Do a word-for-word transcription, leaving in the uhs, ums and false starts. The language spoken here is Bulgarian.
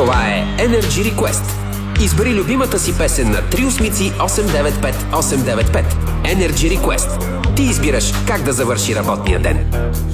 Това е Energy Request. Избери любимата си песен на три осмици осем девет пет осем девет пет. Energy Request. Ти избираш как да завърши работния ден.